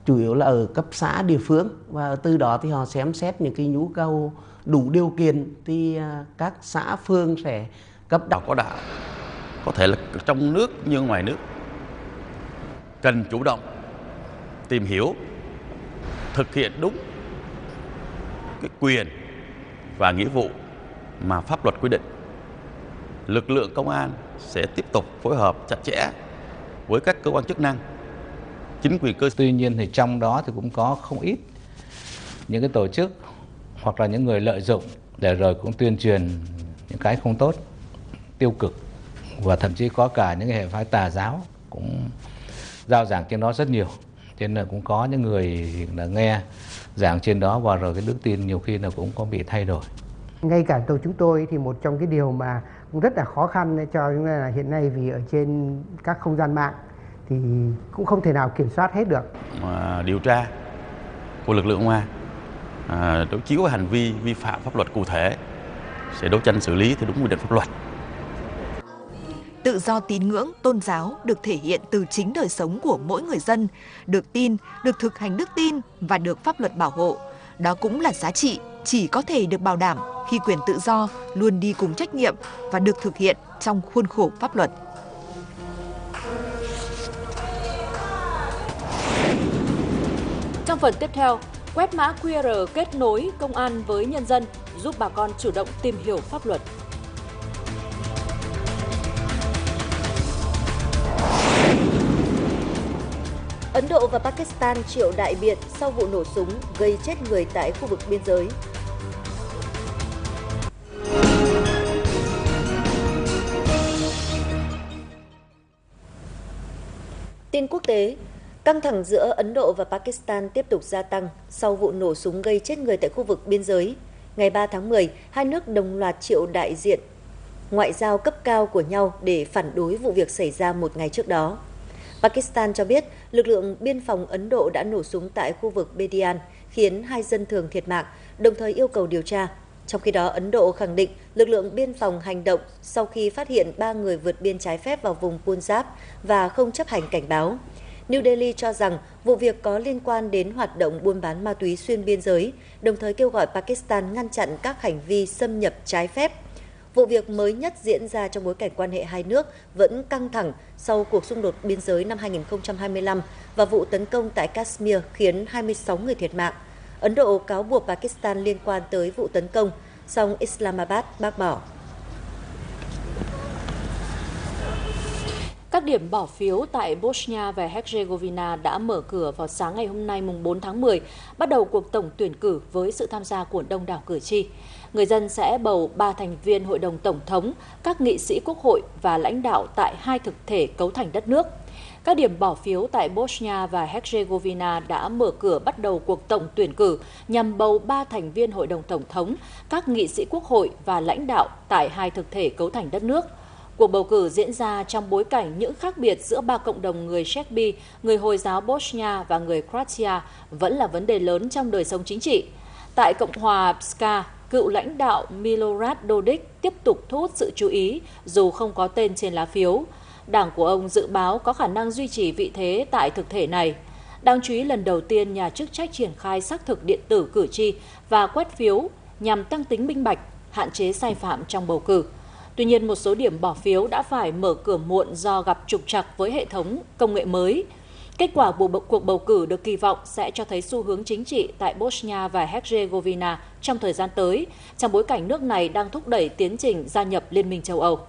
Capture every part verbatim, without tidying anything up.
chủ yếu là ở cấp xã địa phương, và từ đó thì họ xem xét những cái nhu cầu đủ điều kiện thì các xã phường sẽ cấp đảo có đảo, có thể là trong nước như ngoài nước, cần chủ động tìm hiểu, thực hiện đúng cái quyền và nghĩa vụ mà pháp luật quy định. Lực lượng công an sẽ tiếp tục phối hợp chặt chẽ với các cơ quan chức năng, chính quyền cơ sở. Tuy nhiên thì trong đó thì cũng có không ít những cái tổ chức hoặc là những người lợi dụng để rồi cũng tuyên truyền những cái không tốt, tiêu cực, và thậm chí có cả những cái hệ phái tà giáo cũng giao giảng trên đó rất nhiều. Cho nên là cũng có những người là nghe giảng trên đó và rồi cái đức tin nhiều khi là cũng có bị thay đổi. Ngay cả tổ chúng tôi thì một trong cái điều mà cũng rất là khó khăn cho chúng ta là hiện nay vì ở trên các không gian mạng thì cũng không thể nào kiểm soát hết được. Mà điều tra của lực lượng công an à, đối chiếu với hành vi vi phạm pháp luật cụ thể sẽ đấu tranh xử lý theo đúng quy định pháp luật. Tự do tín ngưỡng, tôn giáo được thể hiện từ chính đời sống của mỗi người dân, được tin, được thực hành đức tin và được pháp luật bảo hộ. Đó cũng là giá trị chỉ có thể được bảo đảm khi quyền tự do luôn đi cùng trách nhiệm và được thực hiện trong khuôn khổ pháp luật. Trong phần tiếp theo, quét mã quy rờ kết nối công an với nhân dân giúp bà con chủ động tìm hiểu pháp luật. Ấn Độ và Pakistan triệu đại biện sau vụ nổ súng gây chết người tại khu vực biên giới. Tin quốc tế, căng thẳng giữa Ấn Độ và Pakistan tiếp tục gia tăng sau vụ nổ súng gây chết người tại khu vực biên giới. Ngày ba tháng mười, hai nước đồng loạt triệu đại diện ngoại giao cấp cao của nhau để phản đối vụ việc xảy ra một ngày trước đó. Pakistan cho biết lực lượng biên phòng Ấn Độ đã nổ súng tại khu vực Bedian, khiến hai dân thường thiệt mạng, đồng thời yêu cầu điều tra. Trong khi đó, Ấn Độ khẳng định lực lượng biên phòng hành động sau khi phát hiện ba người vượt biên trái phép vào vùng Punjab và không chấp hành cảnh báo. New Delhi cho rằng vụ việc có liên quan đến hoạt động buôn bán ma túy xuyên biên giới, đồng thời kêu gọi Pakistan ngăn chặn các hành vi xâm nhập trái phép. Vụ việc mới nhất diễn ra trong bối cảnh quan hệ hai nước vẫn căng thẳng sau cuộc xung đột biên giới năm hai nghìn không trăm hai mươi lăm và vụ tấn công tại Kashmir khiến hai mươi sáu người thiệt mạng. Ấn Độ cáo buộc Pakistan liên quan tới vụ tấn công, song Islamabad bác bỏ. Các điểm bỏ phiếu tại Bosnia và Herzegovina đã mở cửa vào sáng ngày hôm nay mùng bốn tháng mười, bắt đầu cuộc tổng tuyển cử với sự tham gia của đông đảo cử tri. Người dân sẽ bầu ba thành viên Hội đồng Tổng thống, các nghị sĩ quốc hội và lãnh đạo tại hai thực thể cấu thành đất nước. Các điểm bỏ phiếu tại Bosnia và Herzegovina đã mở cửa bắt đầu cuộc tổng tuyển cử nhằm bầu ba thành viên Hội đồng Tổng thống, các nghị sĩ quốc hội và lãnh đạo tại hai thực thể cấu thành đất nước. Cuộc bầu cử diễn ra trong bối cảnh những khác biệt giữa ba cộng đồng người Serbi, người Hồi giáo Bosnia và người Croatia vẫn là vấn đề lớn trong đời sống chính trị. Tại Cộng hòa Pska, cựu lãnh đạo Milorad Dodik tiếp tục thu hút sự chú ý dù không có tên trên lá phiếu. Đảng của ông dự báo có khả năng duy trì vị thế tại thực thể này. Đáng chú ý, lần đầu tiên nhà chức trách triển khai xác thực điện tử cử tri và quét phiếu nhằm tăng tính minh bạch, hạn chế sai phạm trong bầu cử. Tuy nhiên, một số điểm bỏ phiếu đã phải mở cửa muộn do gặp trục trặc với hệ thống công nghệ mới. Kết quả của cuộc bầu cử được kỳ vọng sẽ cho thấy xu hướng chính trị tại Bosnia và Herzegovina trong thời gian tới, trong bối cảnh nước này đang thúc đẩy tiến trình gia nhập Liên minh châu Âu.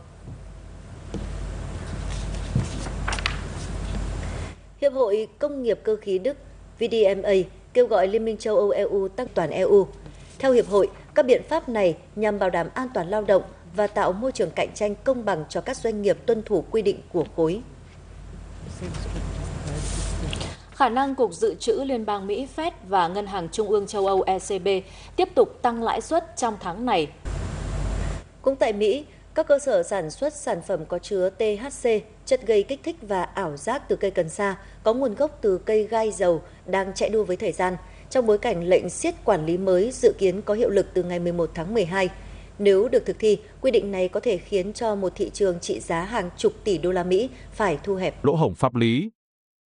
Hiệp hội Công nghiệp Cơ khí Đức V D M A kêu gọi Liên minh châu Âu E U tăng toàn E U. Theo Hiệp hội, các biện pháp này nhằm bảo đảm an toàn lao động và tạo môi trường cạnh tranh công bằng cho các doanh nghiệp tuân thủ quy định của khối. Khả năng Cục Dự trữ Liên bang Mỹ Fed và Ngân hàng Trung ương châu Âu E C B tiếp tục tăng lãi suất trong tháng này. Cũng tại Mỹ, các cơ sở sản xuất sản phẩm có chứa T H C, chất gây kích thích và ảo giác từ cây cần sa, có nguồn gốc từ cây gai dầu, đang chạy đua với thời gian, trong bối cảnh lệnh siết quản lý mới dự kiến có hiệu lực từ ngày mười một tháng mười hai. Nếu được thực thi, quy định này có thể khiến cho một thị trường trị giá hàng chục tỷ đô la Mỹ phải thu hẹp. Lỗ hổng pháp lý